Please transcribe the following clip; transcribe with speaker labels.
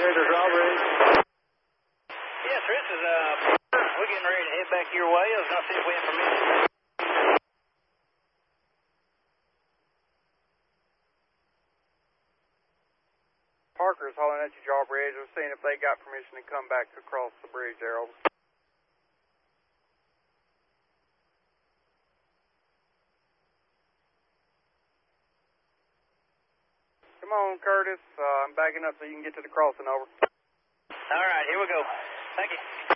Speaker 1: Operator Drawbridge.
Speaker 2: Yes, sir, this is, we're getting ready to head back your way. I was going to see if we have permission.
Speaker 1: Parker's hollering at you, Drawbridge. We're seeing if they got permission to come back across the bridge there. Over. Come on, Curtis. I'm backing up so you can get to the crossing. Over.
Speaker 2: All right, here we go. Thank you.